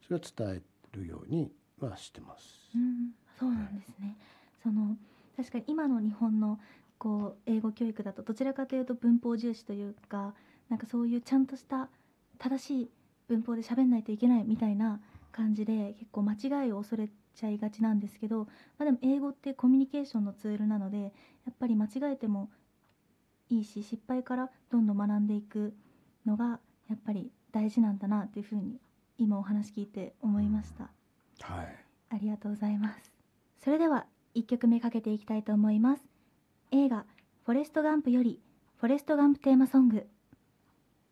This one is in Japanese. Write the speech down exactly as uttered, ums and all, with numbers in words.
それは伝えるようにはしてます。 うん、そうなんですね。その確かに今の日本のこう英語教育だとどちらかというと文法重視というか、なんかそういうちゃんとした正しい文法で喋んないといけないみたいな感じで結構間違いを恐れちゃいがちなんですけど、まあ、でも英語ってコミュニケーションのツールなので、やっぱり間違えてもいいし、失敗からどんどん学んでいくのがやっぱり大事なんだなっていうふうに今お話聞いて思いました。 はい。 ありがとうございます。それではいっきょくめかけていきたいと思います。映画フォレストガンプよりフォレストガンプテーマソング。